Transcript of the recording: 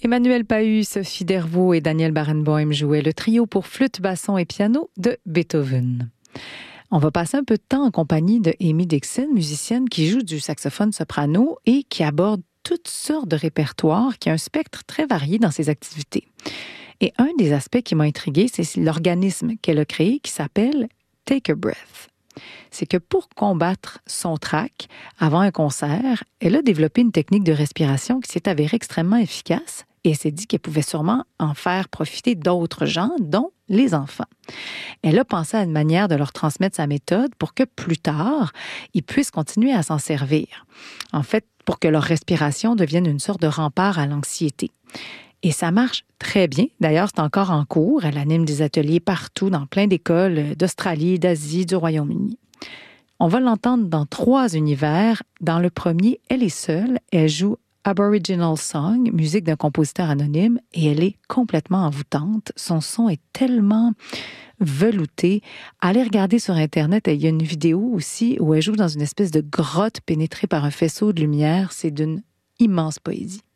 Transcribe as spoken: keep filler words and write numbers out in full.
Emmanuel Pahud, Sophie Dervaux et Daniel Barenboim jouaient le trio pour flûte, basson et piano de Beethoven. On va passer un peu de temps en compagnie de Amy Dixon, musicienne qui joue du saxophone soprano et qui aborde toutes sortes de répertoires, qui a un spectre très varié dans ses activités. Et un des aspects qui m'a intriguée, c'est l'organisme qu'elle a créé qui s'appelle Take a Breath. C'est que pour combattre son trac avant un concert, elle a développé une technique de respiration qui s'est avérée extrêmement efficace et elle s'est dit qu'elle pouvait sûrement en faire profiter d'autres gens, dont les enfants. Elle a pensé à une manière de leur transmettre sa méthode pour que plus tard, ils puissent continuer à s'en servir. En fait, pour que leur respiration devienne une sorte de rempart à l'anxiété. Et ça marche très bien. D'ailleurs, c'est encore en cours. Elle anime des ateliers partout, dans plein d'écoles d'Australie, d'Asie, du Royaume-Uni. On va l'entendre dans trois univers. Dans le premier, elle est seule. Elle joue Aboriginal Song, musique d'un compositeur anonyme, et elle est complètement envoûtante. Son son est tellement velouté. Allez regarder sur Internet, il y a une vidéo aussi où elle joue dans une espèce de grotte pénétrée par un faisceau de lumière. C'est d'une immense poésie.